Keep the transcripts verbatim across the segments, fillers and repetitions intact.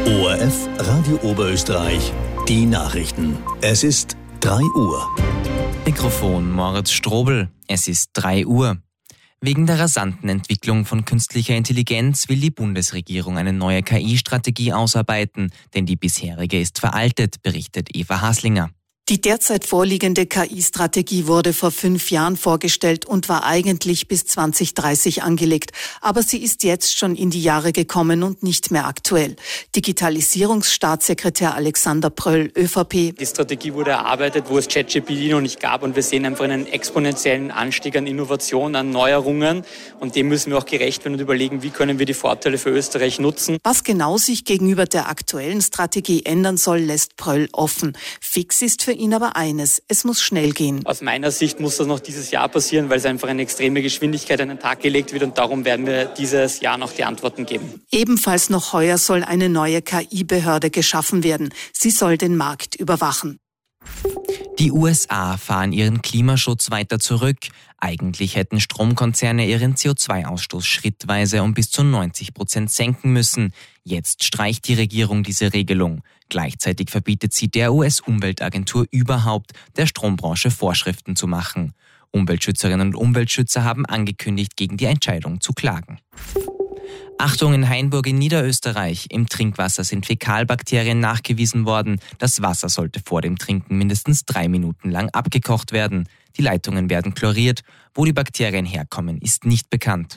O R F Radio Oberösterreich, die Nachrichten. Es ist drei Uhr. Mikrofon Moritz Strobel. Es ist drei Uhr. Wegen der rasanten Entwicklung von künstlicher Intelligenz will die Bundesregierung eine neue K I-Strategie ausarbeiten, denn die bisherige ist veraltet, berichtet Eva Haslinger. Die derzeit vorliegende K I-Strategie wurde vor fünf Jahren vorgestellt und war eigentlich bis zwanzig dreißig angelegt. Aber sie ist jetzt schon in die Jahre gekommen und nicht mehr aktuell. Digitalisierungsstaatssekretär Alexander Pröll, ÖVP. Die Strategie wurde erarbeitet, wo es ChatGPT noch nicht gab. Und wir sehen einfach einen exponentiellen Anstieg an Innovation, an Neuerungen. Und dem müssen wir auch gerecht werden und überlegen, wie können wir die Vorteile für Österreich nutzen. Was genau sich gegenüber der aktuellen Strategie ändern soll, lässt Pröll offen. Fix ist für ihn aber eines: Es muss schnell gehen. Aus meiner Sicht muss das noch dieses Jahr passieren, weil es einfach eine extreme Geschwindigkeit an den Tag gelegt wird und darum werden wir dieses Jahr noch die Antworten geben. Ebenfalls noch heuer soll eine neue K I-Behörde geschaffen werden. Sie soll den Markt überwachen. Die U S A fahren ihren Klimaschutz weiter zurück. Eigentlich hätten Stromkonzerne ihren C O zwei Ausstoß schrittweise um bis zu neunzig Prozent senken müssen. Jetzt streicht die Regierung diese Regelung. Gleichzeitig verbietet sie der U S-Umweltagentur überhaupt, der Strombranche Vorschriften zu machen. Umweltschützerinnen und Umweltschützer haben angekündigt, gegen die Entscheidung zu klagen. Achtung, in Hainburg in Niederösterreich. Im Trinkwasser sind Fäkalbakterien nachgewiesen worden. Das Wasser sollte vor dem Trinken mindestens drei Minuten lang abgekocht werden. Die Leitungen werden chloriert. Wo die Bakterien herkommen, ist nicht bekannt.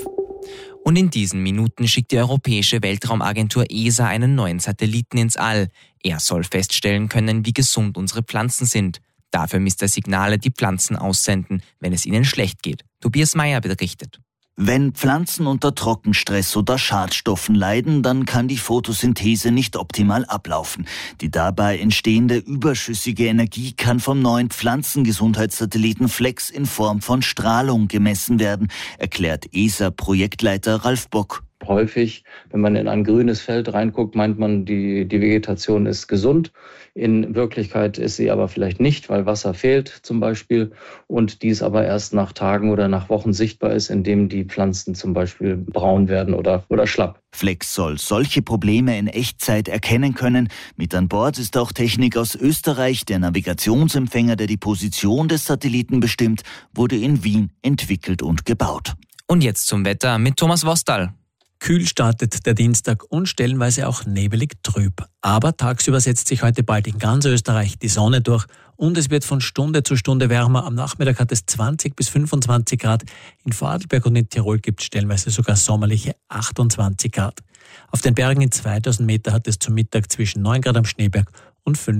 Und in diesen Minuten schickt die Europäische Weltraumagentur E S A einen neuen Satelliten ins All. Er soll feststellen können, wie gesund unsere Pflanzen sind. Dafür misst er Signale, die Pflanzen aussenden, wenn es ihnen schlecht geht. Tobias Meyer berichtet. Wenn Pflanzen unter Trockenstress oder Schadstoffen leiden, dann kann die Photosynthese nicht optimal ablaufen. Die dabei entstehende überschüssige Energie kann vom neuen Pflanzengesundheitssatelliten Flex in Form von Strahlung gemessen werden, erklärt E S A-Projektleiter Ralf Bock. Häufig, wenn man in ein grünes Feld reinguckt, meint man, die, die Vegetation ist gesund. In Wirklichkeit ist sie aber vielleicht nicht, weil Wasser fehlt zum Beispiel und dies aber erst nach Tagen oder nach Wochen sichtbar ist, indem die Pflanzen zum Beispiel braun werden oder, oder schlapp. Flex soll solche Probleme in Echtzeit erkennen können. Mit an Bord ist auch Technik aus Österreich. Der Navigationsempfänger, der die Position des Satelliten bestimmt, wurde in Wien entwickelt und gebaut. Und jetzt zum Wetter mit Thomas Wostal. Kühl startet der Dienstag und stellenweise auch nebelig trüb. Aber tagsüber setzt sich heute bald in ganz Österreich die Sonne durch und es wird von Stunde zu Stunde wärmer. Am Nachmittag hat es zwanzig bis fünfundzwanzig Grad. In Vorarlberg und in Tirol gibt es stellenweise sogar sommerliche achtundzwanzig Grad. Auf den Bergen in zweitausend Meter hat es zum Mittag zwischen neun Grad am Schneeberg und fünf